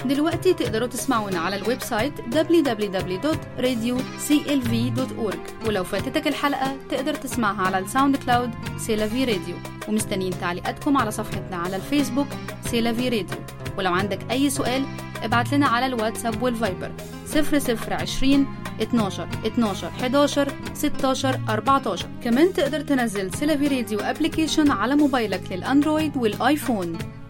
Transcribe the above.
دلوقتي تقدروا تسمعونا على الويب سايت www.radioclv.org، ولو فاتتك الحلقة تقدر تسمعها على الساوند كلاود سيلافي راديو. ومستنيين تعليقاتكم على صفحتنا على الفيسبوك سيلافي راديو. ولو عندك أي سؤال ابعت لنا على الواتساب والفايبر 0020 12 12 11 16 14. كمان تقدر تنزل سيلافي راديو ابليكيشن على موبايلك للأندرويد والآيفون.